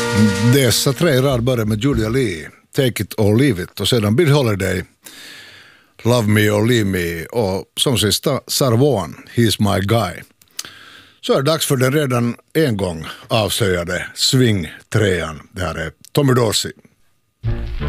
Dessa tre rad börjar med Julia Lee, Take It or Leave It, och sedan Bill Holiday, Love Me or Leave Me, och som sista Sarah Vaughan, He's My Guy. Så är det dags för den redan en gång avslöjade swing-trean. Det här är Tommy Dorsey.